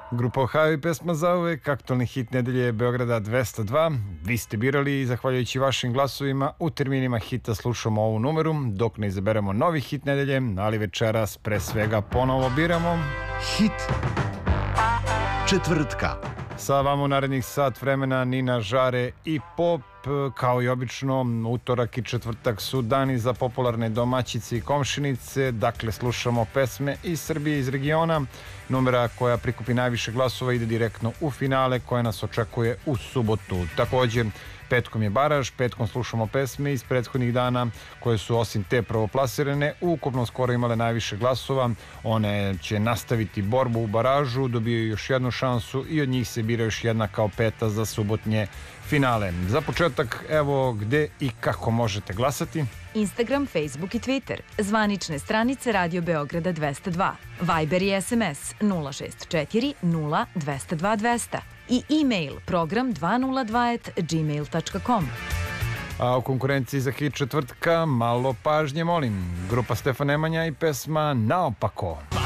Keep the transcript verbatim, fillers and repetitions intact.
Grupa Ohio i pesma zauvek, aktualni hit nedelje Beograda dvesta dva. Vi ste birali i zahvaljujući vašim glasovima u terminima hita slušamo ovu numeru, dok ne izaberemo novi hit nedelje, ali večeras pre svega ponovo biramo hit četvrtka. Sa vama u narednih sat vremena Nina, Žare i Pop. Kao i obično, utorak i četvrtak su dani za popularne domaćice i komšinice. Dakle, slušamo pesme iz Srbije, iz regiona. Numera koja prikupi najviše glasova ide direktno u finale koje nas očekuje u subotu. Također, petkom je baraž, petkom slušamo pesme iz prethodnih dana koje su osim te prvoplasirane ukupno skoro imale najviše glasova. One će nastaviti borbu u baražu, dobiju još jednu šansu i od njih se bira još jedna kao peta za subotnje finale. Za početak, evo gde i kako možete glasati. Instagram, Facebook i Twitter. Zvanične stranice Radio Beograda dvesta dva. Viber i es em es nula šest četiri nula dvesta dva dvesta. I e-mail program dvesta dva at gmail tačka com. A u konkurenciji za hit četvrtka malo pažnje molim. Grupa Stefan Nemanja i pesma Naopako.